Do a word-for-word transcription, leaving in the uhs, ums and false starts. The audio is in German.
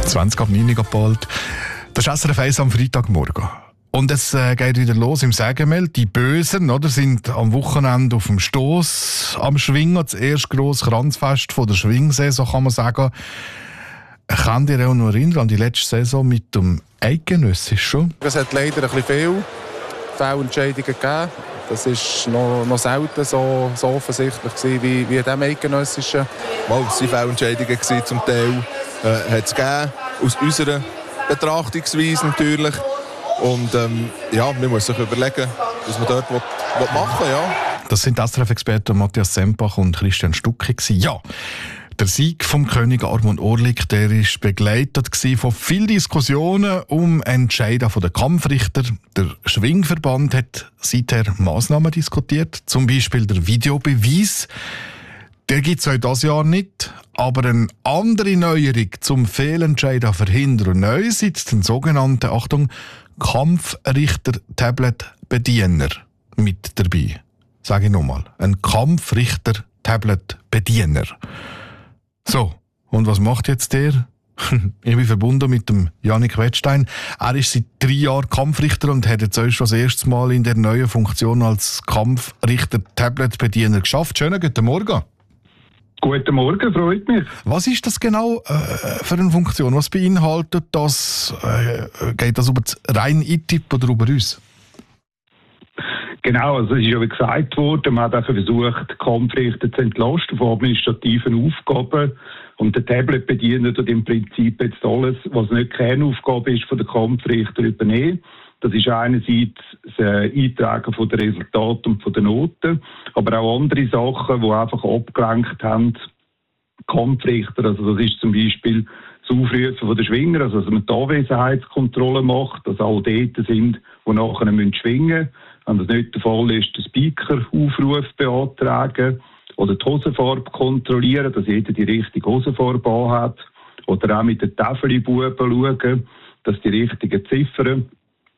zwanzig ab neun abgeholt. Das ist S R F eins am Freitagmorgen. Und es äh, geht wieder los im Sägemel. Die Bösen oder, sind am Wochenende auf dem Stoss am Schwingen. Das erste grosse Kranzfest von der Schwingsaison, kann man sagen. Kann dich auch noch erinnern an die letzte Saison mit dem Eidgenössischen? Es hat leider ein bisschen viele Fehlentscheidungen gegeben. Das war noch, noch selten so, so offensichtlich gewesen, wie, wie in diesem Eidgenössischen. Mal, es waren Fehlentscheidungen zum Teil. Äh, hat es gegeben, aus unserer Betrachtungsweise natürlich. Und ähm, ja, man muss sich überlegen, was man dort will, will machen will. Ja. Das sind S R F-Experten Matthias Sempach und Christian Stucki. Ja, der Sieg vom König Armand Orlik, der ist begleitet von vielen Diskussionen um Entscheidungen der Kampfrichter. Der Schwingverband hat seither Massnahmen diskutiert, zum Beispiel der Videobeweis. Der gibt es heute dieses Jahr nicht, aber eine andere Neuerung zum Fehlentscheiden verhindern und neu sitzt ein sogenannter, Achtung, Kampfrichter-Tablet-Bediener mit dabei. Sage ich nochmal, ein Kampfrichter-Tablet-Bediener. So, und was macht jetzt der? Ich bin verbunden mit dem Janik Wettstein. Er ist seit drei Jahren Kampfrichter und hat jetzt erst das erste Mal in der neuen Funktion als Kampfrichter-Tablet-Bediener geschafft. Schönen guten Morgen. Guten Morgen, freut mich. Was ist das genau äh, für eine Funktion? Was beinhaltet das? Äh, geht das über das rein I-Tipp oder über uns? Genau, also es ist ja wie gesagt worden, man hat auch versucht, Kampfrichter zu entlasten von administrativen Aufgaben. Und der Tablet-Bediener tut im Prinzip jetzt alles, was nicht Kernaufgabe ist, von den Kampfrichter übernehmen. Das ist einerseits das Eintragen von den Resultaten und von den Noten, aber auch andere Sachen, die einfach abgelenkt haben, Kampfrichter. Also das ist zum Beispiel das Aufrufen von den Schwinger, also dass man die Anwesenheitskontrolle macht, dass alle dort sind, die nachher schwingen müssen. Wenn das nicht der Fall ist, den Speaker-Aufruf beantragen oder die Hosenfarbe kontrollieren, dass jeder die richtige Hosenfarbe hat. Oder auch mit den Tafelbuben schauen, dass die richtigen Ziffern